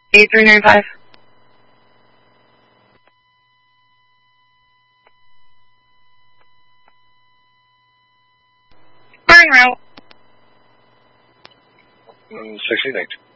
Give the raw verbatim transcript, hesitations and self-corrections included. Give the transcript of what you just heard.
eight three nine five. Burn route. Um, sixty-eight.